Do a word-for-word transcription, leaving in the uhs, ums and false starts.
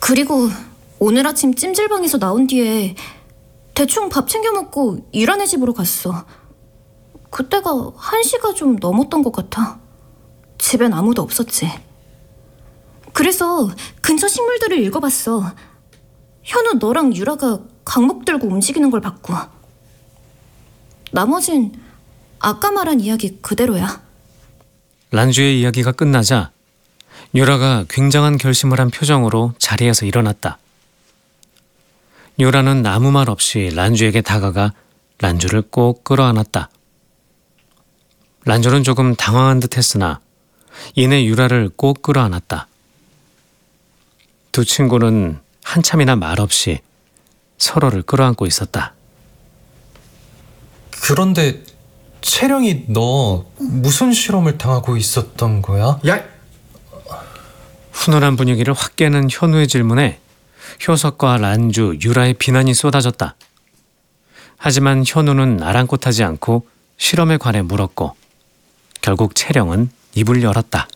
그리고 오늘 아침 찜질방에서 나온 뒤에 대충 밥 챙겨 먹고 유란의 집으로 갔어. 그때가 한 시가 좀 넘었던 것 같아. 집엔 아무도 없었지. 그래서 근처 식물들을 읽어봤어. 현우, 너랑 유라가 강목 들고 움직이는 걸 봤고. 나머진 아까 말한 이야기 그대로야. 란주의 이야기가 끝나자 유라가 굉장한 결심을 한 표정으로 자리에서 일어났다. 유라는 아무 말 없이 란주에게 다가가 란주를 꼭 끌어안았다. 란주는 조금 당황한 듯 했으나 이내 유라를 꼭 끌어안았다. 두 친구는 한참이나 말없이 서로를 끌어안고 있었다. 그런데 채령이 너 무슨 실험을 당하고 있었던 거야? 야! 훈훈한 분위기를 확 깨는 현우의 질문에 효석과 란주, 유라의 비난이 쏟아졌다. 하지만 현우는 아랑곳하지 않고 실험에 관해 물었고 결국 채령은 입을 열었다.